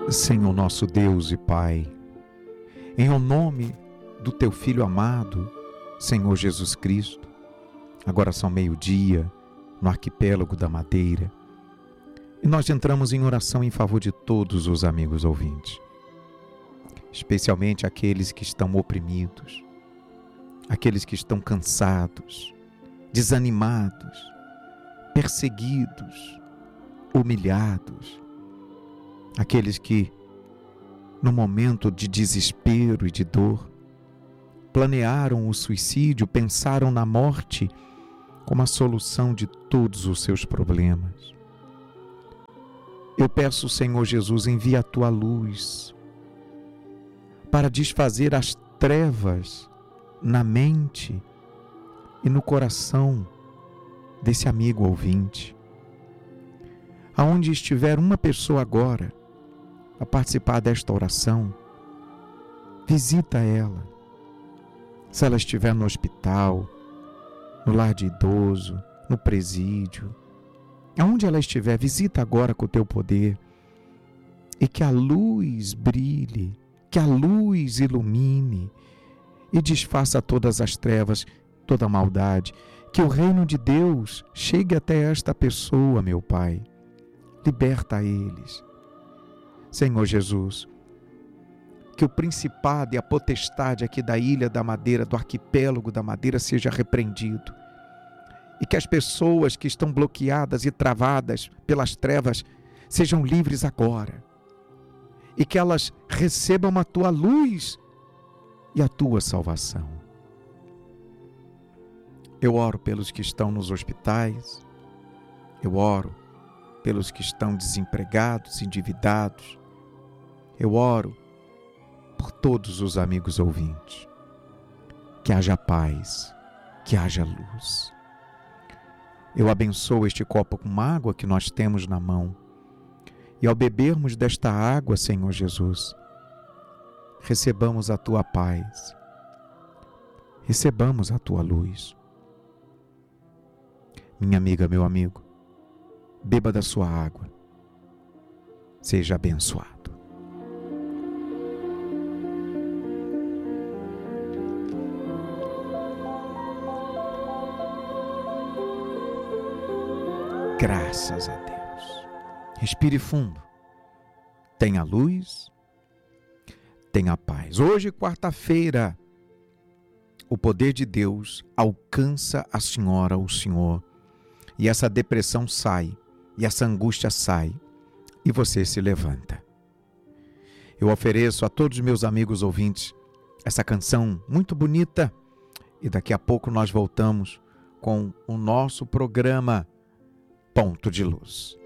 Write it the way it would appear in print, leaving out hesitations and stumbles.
Senhor nosso Deus e Pai, em o nome do Teu Filho amado, Senhor Jesus Cristo, agora são 12:00 no arquipélago da Madeira, e nós entramos em oração em favor de todos os amigos ouvintes, especialmente aqueles que estão oprimidos, aqueles que estão cansados, desanimados, perseguidos, humilhados, aqueles que, no momento de desespero e de dor, planearam o suicídio, pensaram na morte como a solução de todos os seus problemas. Eu peço, Senhor Jesus, envia a Tua luz para desfazer as trevas na mente e no coração desse amigo ouvinte. Aonde estiver uma pessoa agora a participar desta oração, visita ela. Se ela estiver no hospital, no lar de idoso, no presídio, aonde ela estiver, visita agora com o Teu poder, e que a luz brilhe, que a luz ilumine e desfaça todas as trevas, toda a maldade, que o reino de Deus chegue até esta pessoa, meu Pai. Liberta eles. Senhor Jesus, que o principado e a potestade aqui da Ilha da Madeira, do arquipélago da Madeira, seja repreendido. E que as pessoas que estão bloqueadas e travadas pelas trevas sejam livres agora. E que elas recebam a Tua luz e a Tua salvação. Eu oro pelos que estão nos hospitais. Eu oro pelos que estão desempregados, endividados. Eu oro por todos os amigos ouvintes. Que haja paz, que haja luz. Eu abençoo este copo com água que nós temos na mão. E ao bebermos desta água, Senhor Jesus, recebamos a Tua paz. Recebamos a Tua luz. Minha amiga, meu amigo, beba da sua água. Seja abençoado. Graças a Deus. Respire fundo. Tenha luz, tenha paz. Hoje, quarta-feira, o poder de Deus alcança a senhora, o senhor, e essa depressão sai, e essa angústia sai, e você se levanta. Eu ofereço a todos os meus amigos ouvintes essa canção muito bonita, e daqui a pouco nós voltamos com o nosso programa Ponto de Luz.